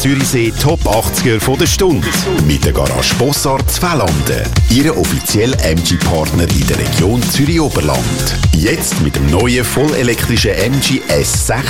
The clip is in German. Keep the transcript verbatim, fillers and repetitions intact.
Zürichsee Top achtziger von der Stunde. Mit der Garage Bossart Zwellanden. Ihr offizieller M G-Partner in der Region Zürich-Oberland. Jetzt mit dem neuen vollelektrischen M G S sechs